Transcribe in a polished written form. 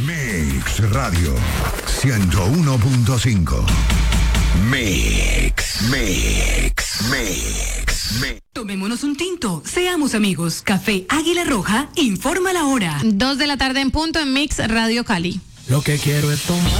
Mix Radio 101.5. Mix. Tomémonos un tinto, seamos amigos. Café Águila Roja informa la hora. 2 de la tarde en punto en Mix Radio Cali. Lo que quiero es tomar.